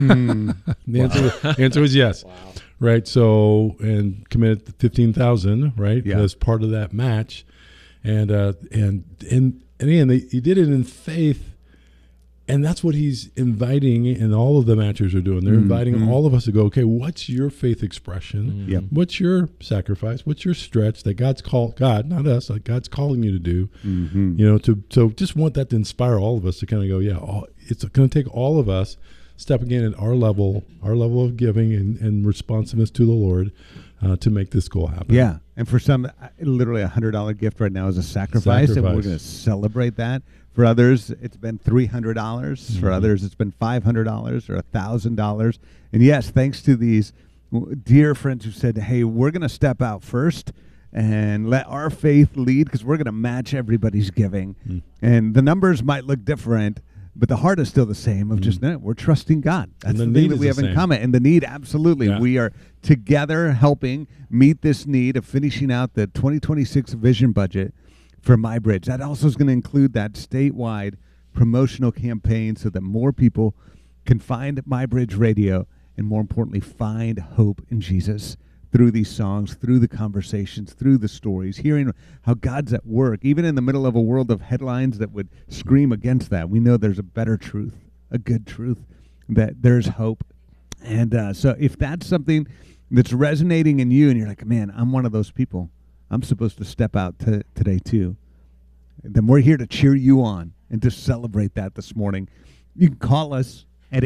The answer was yes. Wow. Right. So, and committed $15,000, right? Yeah. As part of that match. And again, he did it in faith. And that's what he's inviting, and all of the matchers are doing. They're inviting all of us to go, okay, what's your faith expression? Yep. What's your sacrifice? What's your stretch that God's called, God, not us, like God's calling you to do? You know, so just want that to inspire all of us to kind of go, yeah, it's going to take all of us stepping in at our level of giving and responsiveness to the Lord to make this goal happen. Yeah. And for some, literally $100 gift right now is a sacrifice. And we're going to celebrate that. For others, it's been $300. For others, it's been $500 or $1,000. And yes, thanks to these dear friends who said, hey, we're going to step out first and let our faith lead, because we're going to match everybody's giving. And the numbers might look different, but the heart is still the same of just, no, we're trusting God. That's the thing that we have in common. And the need, absolutely. Yeah. We are together helping meet this need of finishing out the 2026 vision budget for MyBridge. That also is going to include that statewide promotional campaign so that more people can find MyBridge Radio and, more importantly, find hope in Jesus through these songs, through the conversations, through the stories, hearing how God's at work, even in the middle of a world of headlines that would scream against that. We know there's a better truth, a good truth, that there's hope. And so if that's something that's resonating in you and you're like, man, I'm one of those people, I'm supposed to step out today too, then we're here to cheer you on and to celebrate that this morning. You can call us at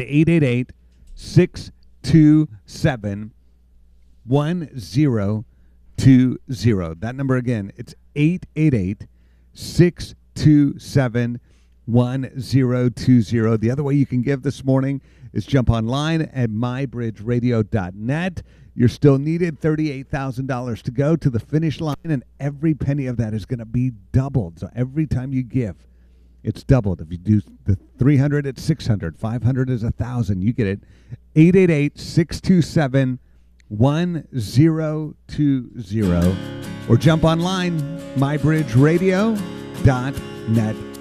888-627-1020. That number again, it's 888-627-1020. The other way you can give this morning is jump online at mybridgeradio.net. You're still needed, $38,000 to go to the finish line, and every penny of that is going to be doubled. So every time you give, it's doubled. If you do the 300, it's 600. 500 is 1,000. You get it. 888-627-1020. Or jump online, mybridgeradio.net.